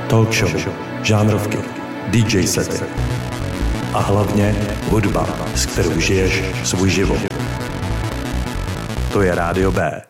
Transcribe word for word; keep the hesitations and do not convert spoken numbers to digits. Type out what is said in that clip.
talk show, žánrovky, dý džej sety a hlavně hudba, s kterou žiješ svůj život. To je Rádio B.